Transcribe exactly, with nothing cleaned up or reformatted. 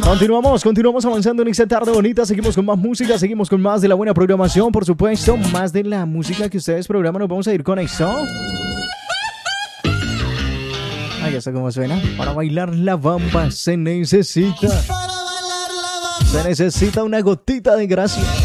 Continuamos, continuamos avanzando en esta tarde bonita. Seguimos con más música, seguimos con más de la buena programación, por supuesto. Más de la música que ustedes programan. Nos vamos a ir con esto. Ay, ya sé cómo suena. Para bailar la bamba se necesita. Se necesita una gotita de gracia.